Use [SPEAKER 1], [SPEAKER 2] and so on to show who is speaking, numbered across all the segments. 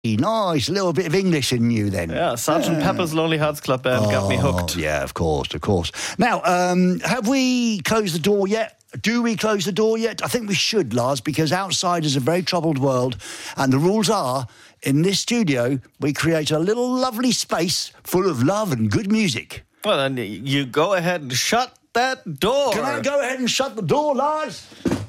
[SPEAKER 1] Nice, a little bit of English in you then.
[SPEAKER 2] Yeah, Sgt. Pepper's Lonely Hearts Club Band got me hooked.
[SPEAKER 1] Yeah, of course. Now, have we closed the door yet? Do we close the door yet? I think we should, Lars, because outside is a very troubled world, and the rules are, in this studio, we create a little lovely space full of love and good music.
[SPEAKER 2] Well, then you go ahead and shut that door.
[SPEAKER 1] Can I go ahead and shut the door, Lars?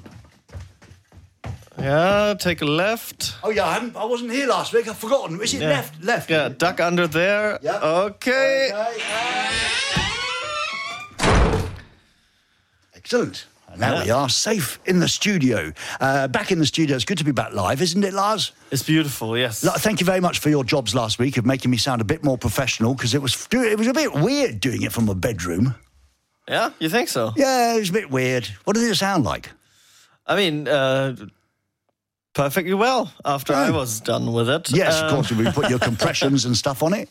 [SPEAKER 2] Yeah, take a left.
[SPEAKER 1] Oh, yeah, I wasn't here last week. I've forgotten. Is it left?
[SPEAKER 2] Yeah, duck under there.
[SPEAKER 1] Yeah.
[SPEAKER 2] Okay.
[SPEAKER 1] Excellent. And now we are safe in the studio. Back in the studio. It's good to be back live, isn't it, Lars?
[SPEAKER 2] It's beautiful, yes.
[SPEAKER 1] Thank you very much for your jobs last week of making me sound a bit more professional, because it was a bit weird doing it from a bedroom.
[SPEAKER 2] Yeah, you think so?
[SPEAKER 1] Yeah, it was a bit weird. What did it sound like?
[SPEAKER 2] I mean, perfectly well after I was done with it.
[SPEAKER 1] Yes, of course. We put your compressions and stuff on it.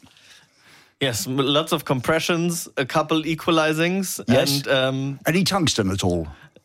[SPEAKER 2] Yes, lots of compressions, a couple equalizings,
[SPEAKER 1] Yes.
[SPEAKER 2] and
[SPEAKER 1] Any tungsten at all?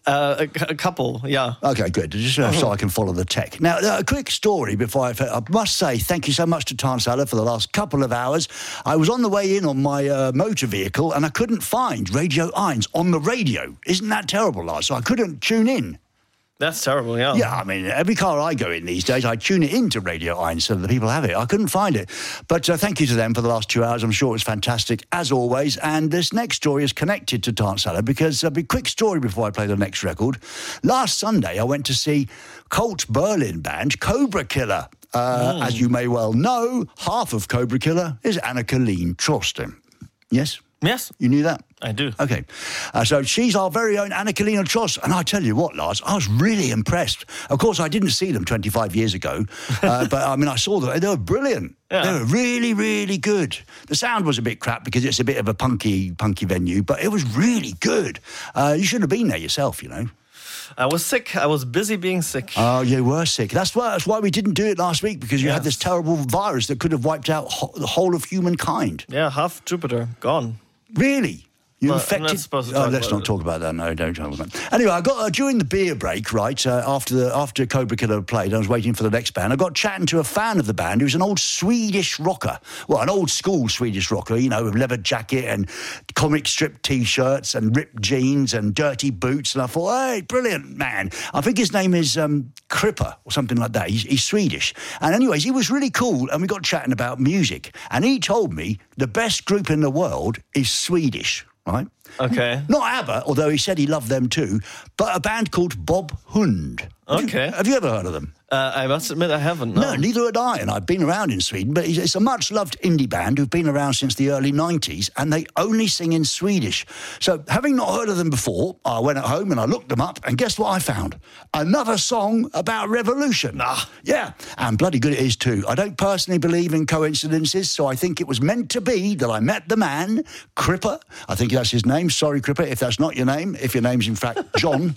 [SPEAKER 2] a couple, yeah.
[SPEAKER 1] Okay, good. Just so I can follow the tech. Now, a quick story before I must say thank you so much to Tarnsala for the last couple of hours. I was on the way in on my motor vehicle and I couldn't find Radio 1 on the radio. Isn't that terrible, Lars? So I couldn't tune in.
[SPEAKER 2] That's terrible, yeah.
[SPEAKER 1] Yeah, I mean, every car I go in these days, I tune it into Radio 1 so that the people have it. I couldn't find it. But thank you to them for the last 2 hours. I'm sure it was fantastic, as always. And this next story is connected to Tarnsala because a quick story before I play the next record. Last Sunday, I went to see Cult Berlin band Cobra Killer. As you may well know, half of Cobra Killer is Anna-Caline Trosten. Yes?
[SPEAKER 2] Yes.
[SPEAKER 1] You knew that?
[SPEAKER 2] I do.
[SPEAKER 1] Okay. So she's our very own Anna-Caline Trosten. And I tell you what, Lars, I was really impressed. Of course, I didn't see them 25 years ago. But, I mean, I saw them. They were brilliant. Yeah. They were really, really good. The sound was a bit crap because it's a bit of a punky venue, but it was really good. You should have been there yourself, you know.
[SPEAKER 2] I was sick. I was busy being sick.
[SPEAKER 1] Oh, you were sick. That's why we didn't do it last week, because you had this terrible virus that could have wiped out the whole of humankind.
[SPEAKER 2] Yeah, half Jupiter gone.
[SPEAKER 1] Really? You
[SPEAKER 2] Well,
[SPEAKER 1] infected?
[SPEAKER 2] I'm not supposed to talk
[SPEAKER 1] let's
[SPEAKER 2] about
[SPEAKER 1] not talk about that. No, don't talk about that. Anyway, I got during the beer break, right after Cobra Killer played, I was waiting for the next band. I got chatting to a fan of the band who's an old Swedish rocker. Well, an old school Swedish rocker, you know, with leather jacket and comic strip T-shirts and ripped jeans and dirty boots. And I thought, hey, brilliant man. I think his name is Kripper or something like that. He's Swedish. And anyways, he was really cool, and we got chatting about music. And he told me the best group in the world is Swedish. Right?
[SPEAKER 2] Okay.
[SPEAKER 1] Not ABBA, although he said he loved them too, but a band called Bob Hund. Have you ever heard of them?
[SPEAKER 2] I must admit I haven't.
[SPEAKER 1] No, neither had I, and I've been around in Sweden, but it's a much-loved indie band who've been around since the early 90s, and they only sing in Swedish. So, having not heard of them before, I went at home and I looked them up, and guess what I found? Another song about revolution. Yeah, and bloody good it is too. I don't personally believe in coincidences, so I think it was meant to be that I met the man, Kripper. I think that's his name. Sorry, Kripper, if that's not your name. If your name's, in fact, John.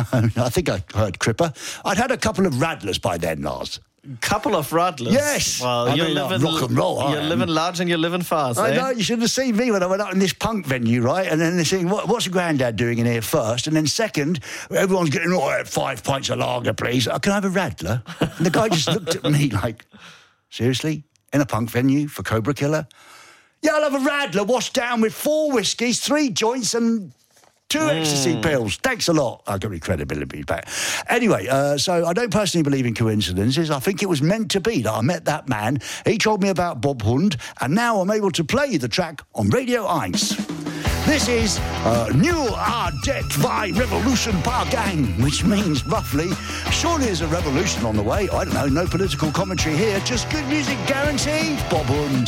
[SPEAKER 1] I think I heard Kripper. I'd had a couple of Radlers by then, Lars.
[SPEAKER 2] Couple of Radlers?
[SPEAKER 1] Yes.
[SPEAKER 2] Well, you're living
[SPEAKER 1] rock and roll.
[SPEAKER 2] You're living large and you're living fast,
[SPEAKER 1] I know. You should have seen me when I went out in this punk venue, right? And then they're saying, what's your granddad doing in here first? And then second, everyone's getting, 5 pints of lager, please. Can I have a Radler? And the guy just looked at me like, seriously? In a punk venue for Cobra Killer? Yeah, I'll have a Radler washed down with 4 whiskies, 3 joints and 2 ecstasy pills. Thanks a lot. I got my credibility back. Anyway, so I don't personally believe in coincidences. I think it was meant to be that I met that man. He told me about Bob Hund, and now I'm able to play the track on Radio 1. This is New Ardek by Revolution Par Gang, which means roughly, surely there's a revolution on the way. I don't know, no political commentary here, just good music guaranteed, Bob Hund.